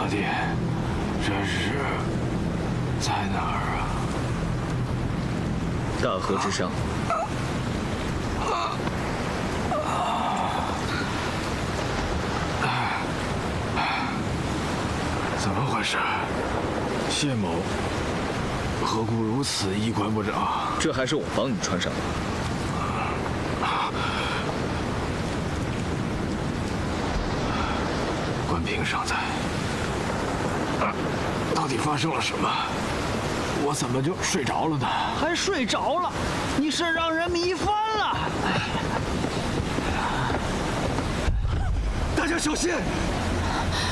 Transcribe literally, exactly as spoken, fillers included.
弟，这是在哪儿啊？ 大河之上。 怎么回事？谢某何故如此衣冠不整？ 这还是我帮你穿上的。 关平尚在，啊，到底发生了什么？我怎么就睡着了呢？ 还睡着了？你是让人迷翻了！ 大家小心！